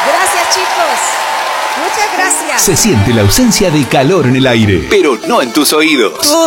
Gracias, chicos. Muchas gracias. Se siente la ausencia de calor en el aire, pero no en tus oídos.